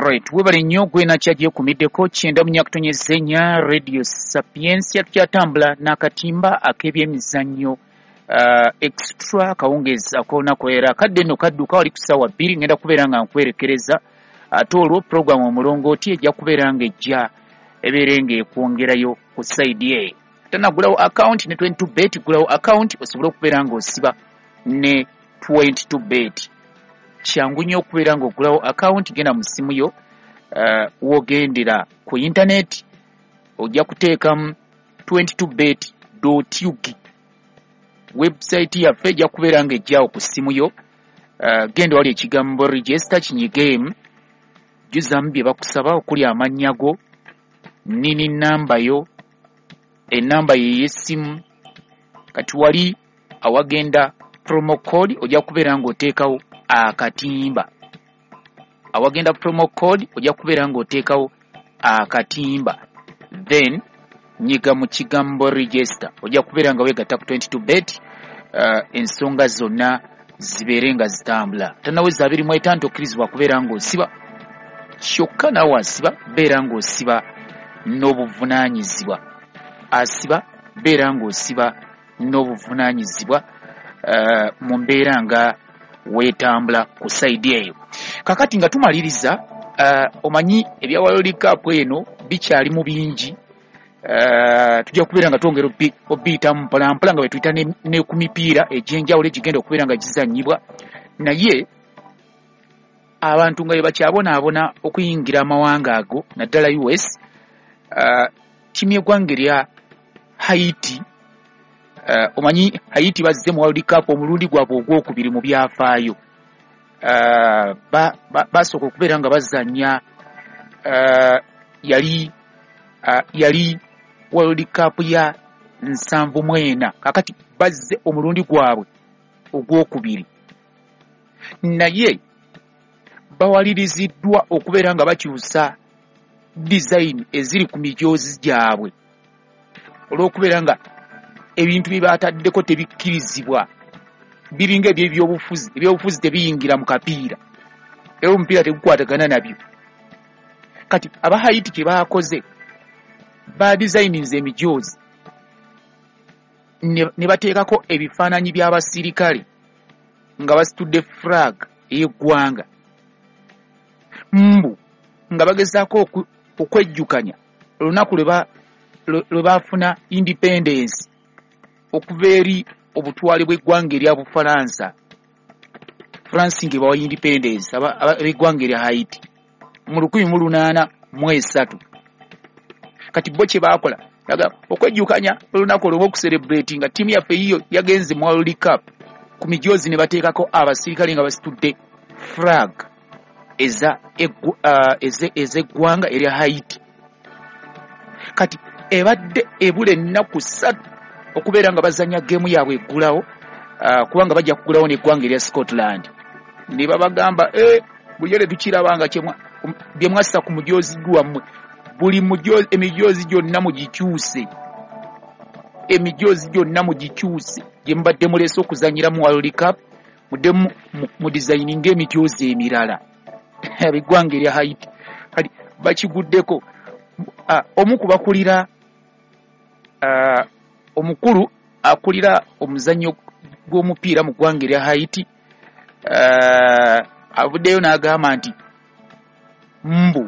Right, webale nnyo gwena kyajje kumiddeko kyenda munyakutonyezenya Radio Sapiensia tukyatambula n'akatimba ak'ebyemizannyo extra kawungeeza kolunaku era kadde nno kadduka wali ku ssaawa 2 ngenda kubeera nga nkwerekereza ate olwo puroguramu omulongooti ejja kubeera nga ejja ebeere ng'ekwongerayo ku side ye tanagulawo account ne 22bet gulawo account osobole okubeera ng'osiba ne 22bet kyangu nnyo okubeera ng'ogulawo account genda mu ssimu yo wogendera ku internet ojja kuteekamu 22bet.ug website yaffe ejja kubeera ng'ejjaawo ku ssimu yo genda wali ekigambo register kinyigemu jjuzamu bye bakusaba okuli amannya go nini namba yo enamba ye y'essimu kati wali awagenda promo code ojja kubeera ng'oteekawo akatimba awagenda promo code ojja kubeera ng'oteekawo akatimba then nyiga mu kigambo register ojja kubeera nga weegatta ku 22bet ensonga zonna zibeere nga zitambula tanaweza 25 tokkirizibwa kubeera ng'osiba kyokka naawe asiba beera ng'osiba n'obuvunaanyizibwa asiba beera ng'osiba n'obuvunaanyizibwa mu mbeera nga weetambula ku side eyo kakati nga tumaliriza omanyi ebya World Cup eno bikyali mu bingi tujja kubeera nga twongera obiyitamu mpolampola nga bwe tuyita ne ku mipiira egy'enjawulo egigenda okubeera nga gizannyibwa naye abantu nga bwe bakyabonaabona okuyingira amawanga ago naddala US ttiimu y'eggwanga erya Haiti omanyi Haiti bazze mu World Cup omulundi gwabwe ogwokubiri mu byafaayo basooka okubeera nga bazannya yali World Cup ya 74 kakati bazze omulundi gwabwe ogwokubiri naye bawaliriziddwa okubeera nga bakyusa design eziri ku mijoozi gyabwe olw'okubeera nga ebintu bye baataddeko tebikkirizibwa biringa ebyobufuzi tebiyingira mu kapiira era omupiira tegukwatagana nabyo kati aba Haiti kye baakoze ba designinze emijoozi ne bateekako ebifaananyi by'abasirikale nga basitudde flag ey'eggwanga mbu nga bagezaako okwejjukanya olunaku lwe baafuna independence okuva eri obutwale bw'eggwanga erya Bufalansa France nge bawa independence ab'eggwanga erya Haiti mu 1803 kati bo kye baakola okwejjukanya olunaku olwo okucelebrate nga ttiimu yaffe yiyo yagenze mu World Cup ku mijoozi ne bateekako abasirikale nga basitudde flag ez'eggwanga erya Haiti kati ebadde ebula ennaku 3 okubeera nga bazanya geemu yaabwe eggulawo kubanga bajja kugulawo n'eggwanga erya Scotland ne babagamba buli ere tukirabanga bye mwassa ku mujoozi gwammwe buli emijoozi gyonna mugikyuse gye mubadde muleese okuzanyira mu World Cup mudde mu designing ng'emijoozi emirala eggwanga erya Haiti kati bakiguddeko omu ku bakulira omukulu akulira omuzannyo gw'omupiira mu ggwanga erya Haiti avuddeyo n'agamba nti mbu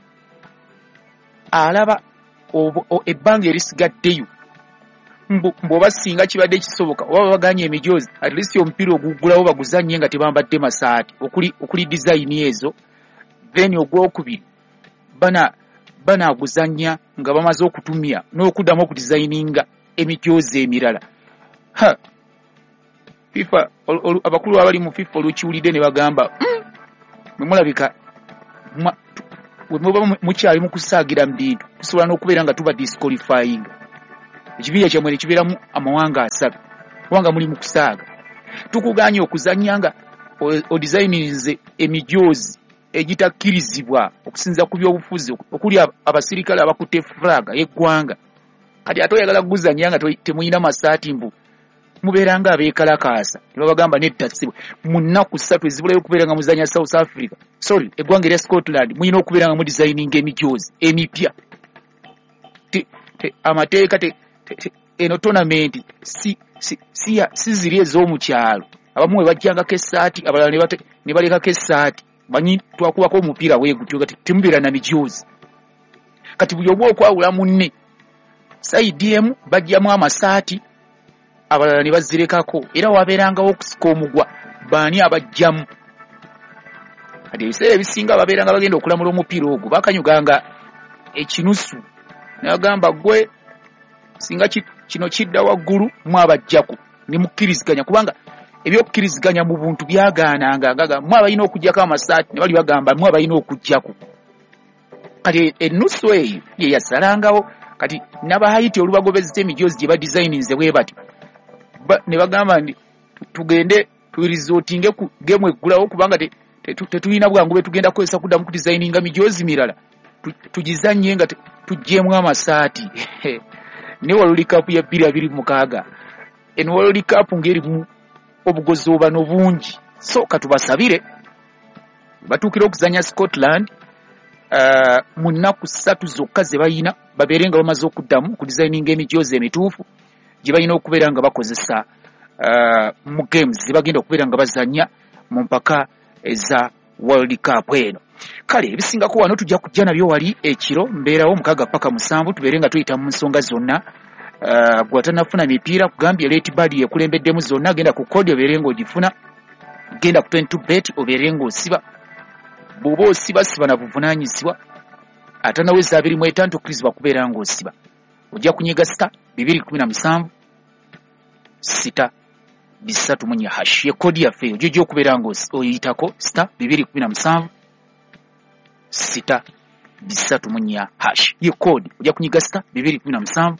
alaba ebbanga erisigaddeyo mbu oba singa kibadde kisoboka oba baganye emijoozi at least omupiira ogugulawo baguzannye nga tebambadde masaati okuli design ezo then ogwokubiri banaaguzannya nga bamaze okutumya n'okuddamu okudesigninga emijoozi emirala FIFA abakulu abali mu FIFA olukiwulidde ne bagamba mwemulabika wemuba mukyali mu kusaagira mu bintu tusobola n'okubeera nga tuba disqualifying ekibiira kyammwe ne kibeeramu amawanga 3 kubanga muli mu kusaaga tukuganye okuzannya nga odesigninze emijoozi egitakkirizibwa okusinza ku byobufuzi okuli abasirikale abakutte flag y'eggwanga kati ate oyagala kuguzannya nga temuyina masaati mbu mubeeranga abeekalakaasa ne babagamba nettasibwe mu nnaku 3 ezibulayo okubeera nga muzanya South Africa eggwanga erya Scotland muyina okubeera nga mu designing emijoozi emipya amateeka eno tournament si ziri ez'omukyalo abamu we bajjangako essaati abalala ne balekako essaati banyi twakubako omupiira weegutyo kati temubeera na mijoozi kati buli omu okwawula munne saidi emu bajjamu amasaati abalala ne bazirekako era wabeerangawo okusika omugwa baani abajjamu kati ebiseera ebisinga babeeranga bagenda okulamula omupiira ogwo bakanyuganga ekinusu nagamba gwe singa kino kidda waggulu mwabajjako ne mukkiriziganya kubanga ebyokkiriziganya mu buntu byagaananga mwabalina okujjako amasaati ne bali bagamba mwabalina okujjako kati ennusu eyo ye yasalangawo kati n'abahayiti olubagobezza emijoozi gye badizayininze bwe bati ne bagamba nti tugende turizootinge ku gemu eggulawo kubanga tetulina bwangu be tugenda kukozesa kuddamu kudizayininga mijoozi mirala tugizanye nga tuggyemu amasaati ne World Cup ya 2026 eno World Cup ng'erimu obugozoobano bungi so katubasabire batuukira okuzanya Scotland mu nnaku 3 zokka ze bayina babeere nga bamaze okuddamu ku designinga emijoozi emituufu gye balina okubeera nga bakozesa mu games ze bagenda okubeera nga bazanya mu mpaka eza World Cup eno. Kale ebisingako wano tujja kujja nabyo wali ekiro mbeerawo 6 paka 7 tubeere nga tuyita mu nsonga zonna gwatanafuna mipiira kugambye Leti Bad yekulembeddemu zonna genda ku kodi obeere ng'ogifuna genda ku 22bet obeere ng'osiba bw'oba osiba siba na buvunaanyizibwa atanaweza 25 tukkirizibwa kubeera ng'osiba ojja kunyiga star 217 sita 3 ye kodi yaffe ojja okubeera ng'oyitako star 217 sita 3 ye kodi ojja kunyiga star 217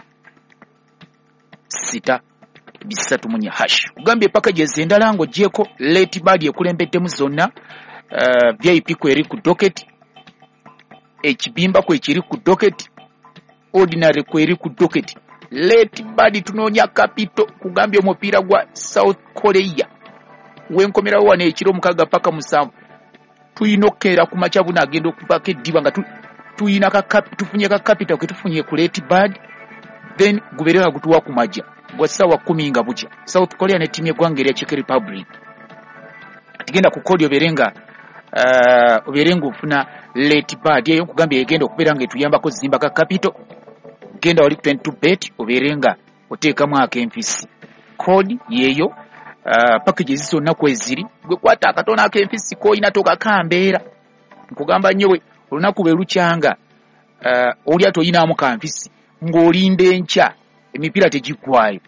sita 3 kugambye packages endala ng'oggyeko Leti Bad ekulembeddemu zonna VIP kweri ku docket ekibimba kwekiri ku docket ordinary kweri ku docket Leti Bad tunoonya kapito kugambye omupiira gwa South Korea wenkomerawo wane ekiro 6 paka 7 tuyina okkeera ku makya buna agenda okuvako eddiba nga tuyina tufunye ka kapito ke tufunye ku Leti Bad then gubeere nga gutuwa ku majja gwa ssaawa 10 nga bukya South Korea ne timu y'eggwanga erya Czech Republic tigenda ku kodi obeere nga ofuna Leti Bad eyo nkugambye egenda okubeera nga etuyambako zimba ka kapito genda wali 22bet obeere nga oteekamu ak'enfisi kodi yeeyo packages zonna kweziri gwe kwata akatono ak'enfisi k'olina tokakambeera nkugamba nnyo we olunaku bwe lukyanga oli ate oyinaamu kanfisi ng'olinda enkya emipiira tegiggwayo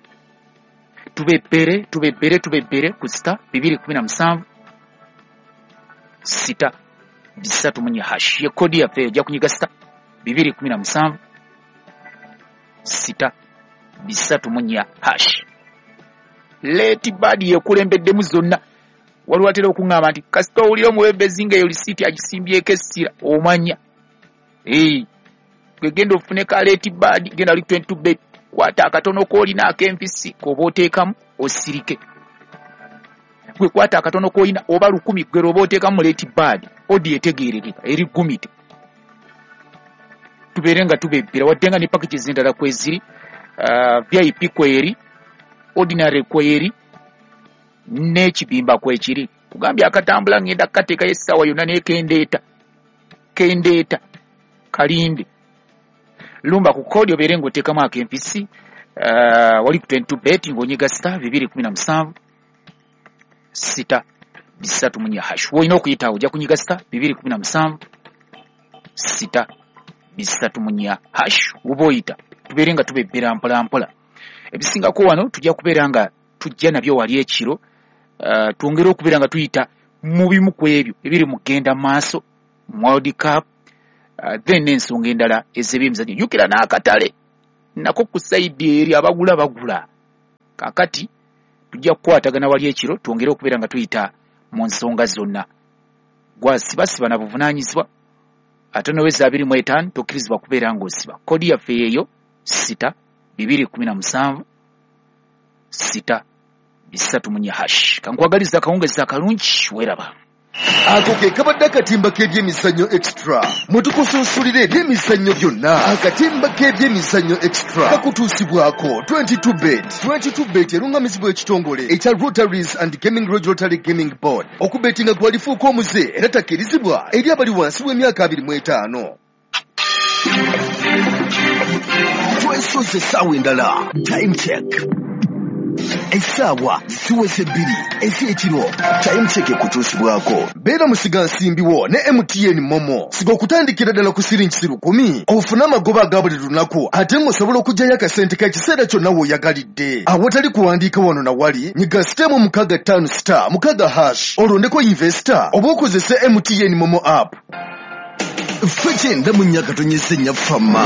tubebbere ku star 217 sita 3 ye kodi yaffe ojja kunyiga star 217 sita 3 Leti Bad yeekulembeddemu zonna waliwo atera okuŋŋamba nti kasita owulira omuwebezi ng'eyo lisiiti agisimbyeko essira omanya gwegenda ofune ka Leti Bad genda li 22bet kwata akatono k'olina ak'enfisi k'oba oteekamu osirike gwe kwata akatono k'olina oba 10 gwe oba oteekamu Leti Bad odi etegeerekeka eri gumite tubeere nga tubebbera wadde nga ne packages endala kweziri VIP kweri ordinary kweri n'ekibimba kwekiri kugambye akatambula ngenda kukateekayo essaawa yonna n'ekendeeta kalinde lumba ku kodi obeere ng'oteekamu ak'enfisi wali ku 22bet ng'onyiga star 217 sita 3 woolina okuyitawo ojja kunyiga star 217 sita 3 oba oyita tubeere nga tubebbera mpolampola ebisingako wano tujja kubeera nga tujja nabyo wali ekiro twongere okubeera nga tuyita mu bimu ku ebyo ebiri mu kugenda maaso World Cup then n'ensonga endala ez'ebyemizannyo jjukira n'akatale nako ku sayidi eri bagula kakati tujja kukwatagana wali ekiro twongere okubeera nga tuyita mu nsonga zonna gwasibasiba na buvunaanyizibwa ate noweza 25 tokkirizibwa kubeera ng'osiba kodi yaffe eyo sita 217 sita 3 kankwagaliza akawungeza akalungi weraba. Ako ke kabadde akatimba k'ebyemizannyo extra mutukusuusulira ebyemizannyo byonna. Akatimba k'ebyemizannyo extra kakutuusibwako 22bet erungamizibwa ekitongole ekya Rotaries and Gaming Lodge Rotary Gaming Board. Okubetinga kwalifuuka omuze era takkirizibwa eri abali wansi w'emyaka 25. Twesoze essaawa endala. Time check. Essaawa ziweze 2 ez'ekiro. Time check ekutuusibwako. Beera musiga nsimbiwo ne MTN Momo. Siga okutandikira ddala ku siringi 10 ofune amagoba aga buli lunaku ate ng'osobola okugyayo akasente k'ekiseera kyonna w'oyagalidde. Awatali kuwandiika wano na wali nyiga sitemu 65*6 olondeko investor oba okozese MTN Momo app. Ffe kyenda mu nnyaka tonyese nnya fama.